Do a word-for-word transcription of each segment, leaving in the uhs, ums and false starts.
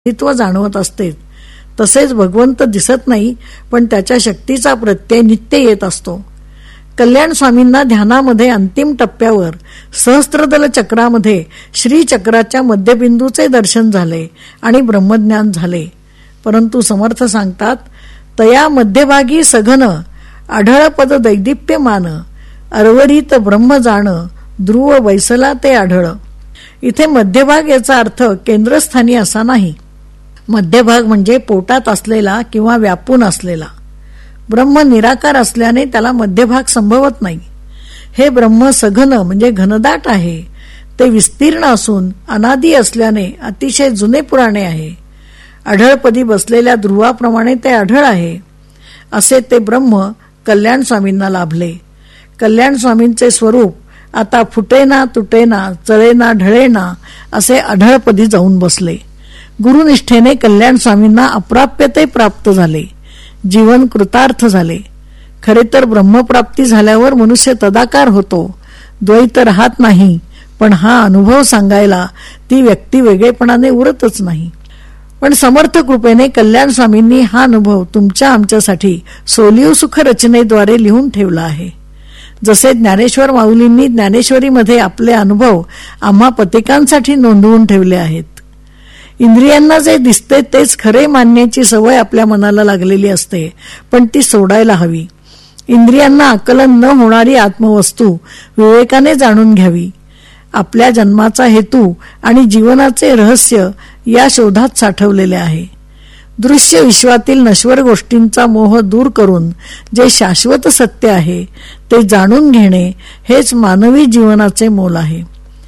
अस्तित्व जाणवत असते. तसेच भगवंत दिसत नाही, पण त्याच्या शक्तीचा प्रत्यय नित्य येत असतो. कल्याण स्वामींना ध्यानामध्ये अंतिम टप्प्यावर सहस्त्रदल चक्रामध्ये श्रीचक्राच्या मध्यबिंदूचे दर्शन झाले आणि ब्रह्मज्ञान झाले. परंतु समर्थ सांगतात, तया मध्यभागी सघन आढळ पद दैदिप्यमान अर्वरीत ब्रह्म जाण ध्रुव वैसला ते आढळ. इथे मध्यभाग याचा अर्थ केंद्रस्थानी असा नाही. मध्यभाग म्हणजे पोटात असलेला किंवा व्यापून असलेला. ब्रह्म निराकार असल्याने त्याला मध्यभाग संभवत नाही. हे ब्रह्म सघन म्हणजे घनदाट आहे. ते विस्तीर्ण असून अनादी असल्याने अतिशय जुने पुराणे आहे. आढळपदी बसलेल्या ध्रुवाप्रमाणे ते आढळ आहे. असे ते ब्रह्म कल्याण स्वामींना लाभले. कल्याण स्वामींचे स्वरूप आता फुटेना तुटेना चळेना ढळेना असे आढळपदी जाऊन बसले. गुरुनिष्ठेने कल्याण स्वामींना अप्राप्यते प्राप्त झाले. जीवन कृतार्थ झाले. खरे तर ब्रह्मप्राप्ती झाल्यावर मनुष्य तदाकार होतो. द्वैत राहत नाही, पण हा अनुभव सांगायला ती व्यक्ती वेगळेपणाने उरतच नाही. पण समर्थ कृपेने कल्याण स्वामींनी हा अनुभव तुमच्या आमच्यासाठी सोलिव सुख रचनेद्वारे लिहून ठेवला आहे. जसे ज्ञानेश्वर माऊलींनी ज्ञानेश्वरीमध्ये आपले अनुभव आम्हा पथिकांसाठी नोंदवून ठेवले आहेत. इंद्रियांना जे दिसते तेच खरे मानण्याची सवय आपल्या मनाला लागलेली असते, पण ती सोडायला हवी. इंद्रियांना आकलन न होणारी आत्मवस्तू विवेकाने जाणून घ्यावी. आपल्या जन्माचा हेतू आणि जीवनाचे रहस्य या शोधात साठवलेले आहे. दृश्य विश्वातील नश्वर गोष्टींचा मोह दूर करून जे शाश्वत सत्य आहे ते जाणून घेणे हेच मानवी जीवनाचे मोल आहे.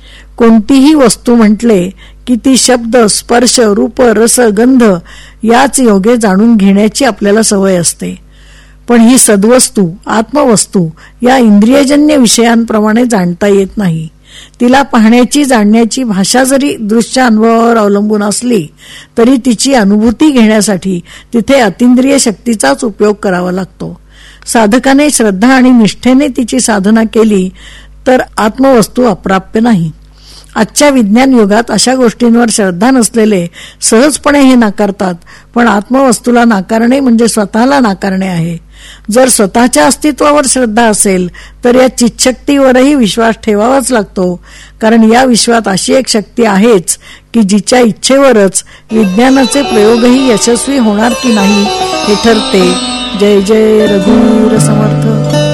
कोणतीही वस्तू म्हटले की ती शब्द स्पर्श रूप रस गंध याच योगे जाणून घेण्याची आपल्याला सवय असते. पण ही सद्वस्तू आत्मवस्तू या इंद्रियजन्य विषयांप्रमाणे जाणता येत नाही. तिला पाहण्याची जाणण्याची भाषा जरी दृश्य अनुभवावर अवलंबून असली तरी तिची अनुभूती घेण्यासाठी तिथे अतिंद्रिय शक्तीचाच उपयोग करावा लागतो. साधकाने श्रद्धा आणि निष्ठेने तिची साधना केली तर आत्मवस्तू अप्राप्य नाही. आजच्या विज्ञान युगात अशा गोष्टींवर श्रद्धा नसलेले सहजपणे हे नाकारतात, पण आत्मवस्तूला नाकारणे म्हणजे स्वतःला नाकारणे आहे. जर स्वतःच्या अस्तित्वावर श्रद्धा असेल तर या चितशक्तीवरही विश्वास ठेवावाच लागतो, कारण या विश्वात अशी एक शक्ती आहेच की जिच्या इच्छेवरच विज्ञानाचे प्रयोगही यशस्वी होणार की नाही हे ठरते. जय जय रघुवीर समर्थ.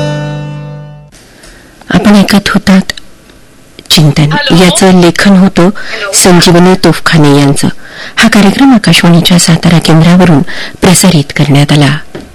आपण ऐकत होतात चिंतन. याचं लेखन होतं संजीवनी तोफखाने यांचं. हा कार्यक्रम आकाशवाणीच्या सातारा केंद्रावरून प्रसारित करण्यात आला.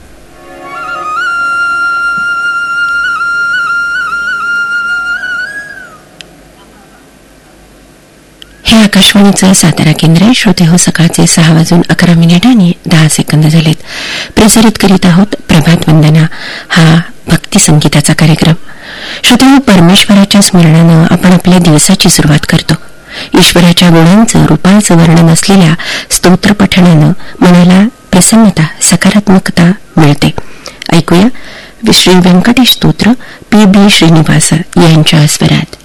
हे आकाशवाणीचं सातारा केंद्र आहे. श्रोते हो, सकाळचे सहा वाजून अकरा मिनिट आणि दहा सेकंद झालेत. प्रसारित करीत आहोत प्रभात वंदना हा भक्ती संगीताचा कार्यक्रम. श्रोते हो, परमेश्वराच्या स्मरणानं आपण आपल्या दिवसाची सुरुवात करतो. ईश्वराच्या गुणांचं रूपांचं वर्णन असलेल्या स्तोत्र पठणानं मनाला प्रसन्नता सकारात्मकता मिळते. ऐकूया श्री व्यंकटेश स्तोत्र पी बी श्रीनिवास यांच्या स्वरात.